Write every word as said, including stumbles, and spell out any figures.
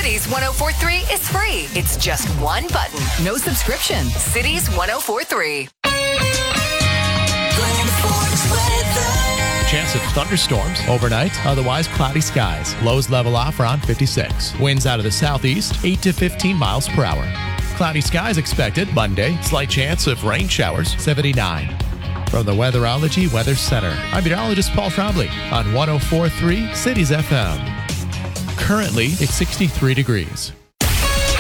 Cities one oh four point three is free. It's just one button. No subscription. Cities one oh four point three. Chance of thunderstorms overnight, otherwise cloudy skies. Lows level off around fifty-six. Winds out of the southeast, eight to fifteen miles per hour. Cloudy skies expected Monday. Slight chance of rain showers, seventy-nine. From the Weatherology Weather Center, I'm meteorologist Paul Trombley on one oh four point three Cities F M. Currently, it's sixty-three degrees.